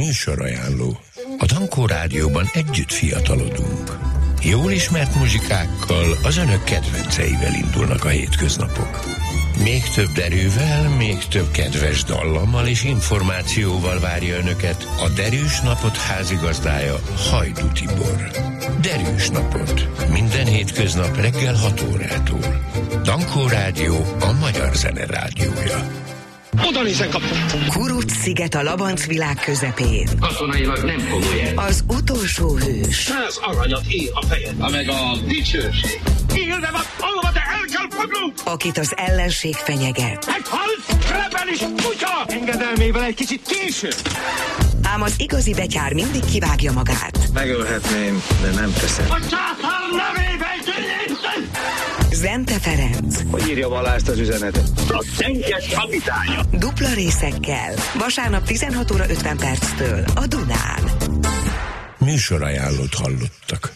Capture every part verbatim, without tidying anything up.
Műsorajánló. A Dankó Rádióban együtt fiatalodunk. Jól ismert muzsikákkal, az önök kedvenceivel indulnak a hétköznapok. Még több erővel, még több kedves dallammal és információval várja önöket a Derűs Napot házigazdája, Hajdú Tibor. Derűs Napot. Minden hétköznap reggel hat órától. Dankó Rádió, a magyar zene rádiója. Oda nézzen, kaptam! Kuruc-sziget a Labanc világ közepén. Katonailag nem komoly. Az utolsó hős. Száz aranyat ér a fejed, ha meg a dicsőség. Élve van, alva, de el kell fognunk! Akit az ellenség fenyeget. Egy hal, krebelis kutya! Engedelmével egy kicsit késő. Ám az igazi betyár mindig kivágja magát. Megölhetném, de nem teszem. A császár nevében kinyitsen! Zente Ferenc. Hogy írja Balást az üzenetet? A szennyes kapitánya. Dupla részekkel. Vasárnap tizenhat óra ötven perctől a Dunán. Műsorajánlót hallottak.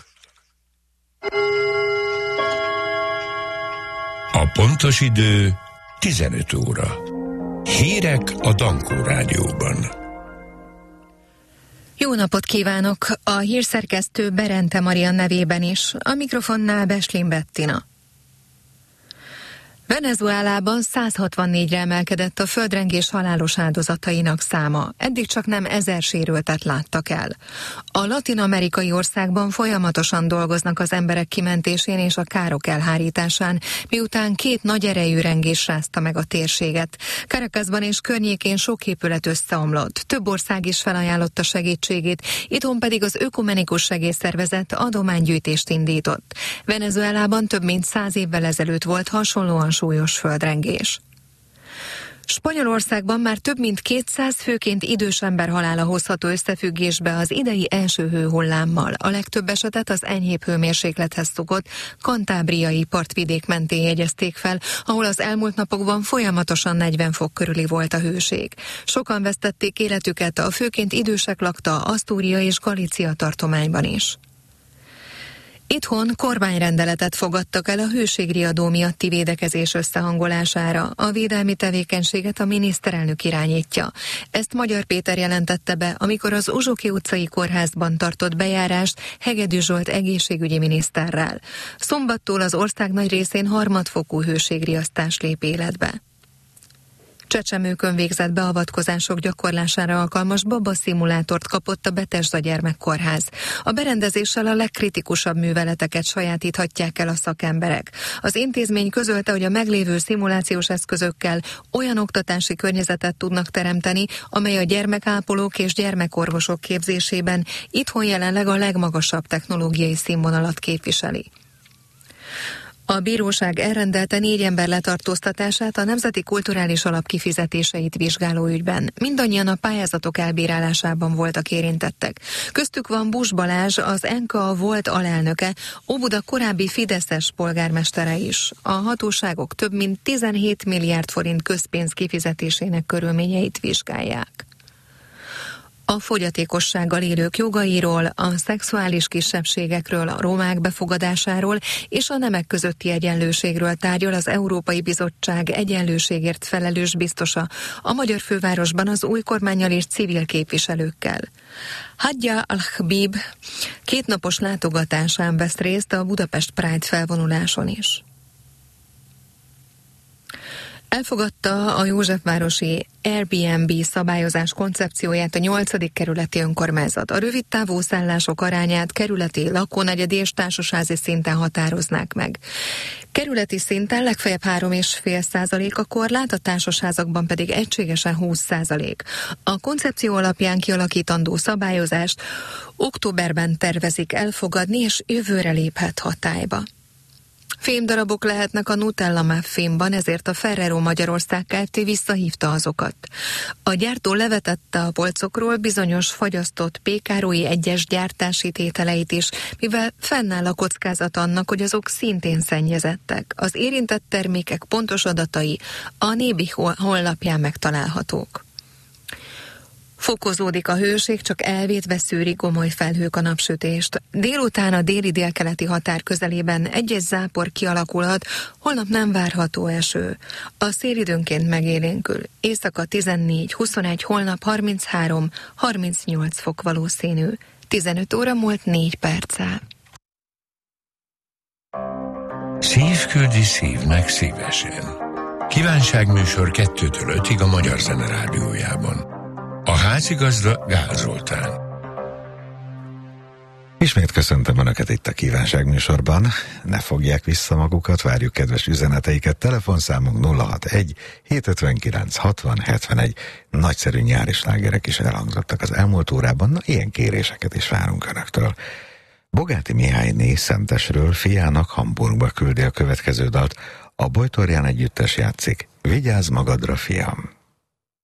A pontos idő tizenöt óra. Hírek a Dankó Rádióban. Jó napot kívánok! A hírszerkesztő Berente Maria nevében is, a mikrofonnál Beslin Bettina. Venezuelában száz hatvannégyre emelkedett a földrengés halálos áldozatainak száma. Eddig csak nem ezer sérültet láttak el. A latin-amerikai országban folyamatosan dolgoznak az emberek kimentésén és a károk elhárításán, miután két nagy erejű rengés rázta meg a térséget. Caracasban és környékén sok épület összeomlott. Több ország is felajánlotta segítségét, itthon pedig az Ökumenikus Segélyszervezet adománygyűjtést indított. Venezuelában több mint száz évvel ezelőtt volt hasonlóan súlyos földrengés. Spanyolországban már több mint kétszáz főként idős ember halála hozható összefüggésbe az idei első hőhullámmal. A legtöbb esetet az enyhébb hőmérséklethez szokott kantábriai partvidék mentén jegyezték fel, ahol az elmúlt napokban folyamatosan negyven fok körüli volt a hőség. Sokan vesztették életüket, a főként idősek lakta Asztúria és Galícia tartományban is. Itthon kormányrendeletet fogadtak el a hőségriadó miatti védekezés összehangolására. A védelmi tevékenységet a miniszterelnök irányítja. Ezt Magyar Péter jelentette be, amikor az Uzsoki utcai kórházban tartott bejárást Hegedű Zsolt egészségügyi miniszterrel. Szombattól az ország nagy részén harmadfokú hőségriasztás lép életbe. Csecsemőkön végzett beavatkozások gyakorlására alkalmas babaszimulátort kapott a Bethesda Gyermekkórház. A berendezéssel a legkritikusabb műveleteket sajátíthatják el a szakemberek. Az intézmény közölte, hogy a meglévő szimulációs eszközökkel olyan oktatási környezetet tudnak teremteni, amely a gyermekápolók és gyermekorvosok képzésében itthon jelenleg a legmagasabb technológiai színvonalat képviseli. A bíróság elrendelte négy ember letartóztatását a Nemzeti Kulturális Alap kifizetéseit vizsgáló ügyben. Mindannyian a pályázatok elbírálásában voltak érintettek. Köztük van Busz Balázs, az en ká á volt alelnöke, Óbuda korábbi fideszes polgármestere is. A hatóságok több mint tizenhét milliárd forint közpénz kifizetésének körülményeit vizsgálják. A fogyatékossággal élők jogairól, a szexuális kisebbségekről, a romák befogadásáról és a nemek közötti egyenlőségről tárgyal az Európai Bizottság egyenlőségért felelős biztosa a magyar fővárosban az új kormánnyal és civil képviselőkkel. Hadja Al-Habib kétnapos látogatásán vesz részt a Budapest Pride felvonuláson is. Elfogadta a Józsefvárosi Airbnb szabályozás koncepcióját a nyolcadik kerületi önkormányzat. A rövidtávú szállások arányát kerületi, lakónegyedi és társasházi szinten határoznák meg. Kerületi szinten legfeljebb három egész öt százalék a korlát, a társasházakban pedig egységesen húsz százalék. A koncepció alapján kialakítandó szabályozást októberben tervezik elfogadni, és jövőre léphet hatályba. Fémdarabok lehetnek a Nutella muffinban, ezért a Ferrero Magyarország Kft. Visszahívta azokat. A gyártó levetette a polcokról bizonyos fagyasztott pékárói egyes gyártási tételeit is, mivel fennáll a kockázat annak, hogy azok szintén szennyezettek. Az érintett termékek pontos adatai a Nébi honlapján megtalálhatók. Fokozódik a hőség, csak elvétve szűri gomoly felhők a napsütést. Délután a déli-délkeleti határ közelében egy-egy zápor kialakulhat, holnap nem várható eső. A szél időnként megélénkül. Éjszaka tizennégy huszonegy, holnap harminchárom harmincnyolc fok valószínű. tizenöt óra múlt négy perccel. Szív küldi szívnek szívesen. Kívánságműsor kettőtől ötig a Magyar Zene Rádiójában. A házigazda Gál Zoltán. Ismét köszöntöm Önöket itt a kívánságműsorban. Ne fogják vissza magukat, várjuk kedves üzeneteiket. Telefonszámunk nulla hatvanegy hétszázötvenkilenc hatvan hetvenegy. Nagyszerű nyári slágerek is elhangzottak az elmúlt órában, na ilyen kéréseket is várunk Önöktől. Bogáti Mihályné Szentesről fiának Hamburgba küldi a következő dalt. A Bojtorján együttes játszik. Vigyázz magadra, fiam!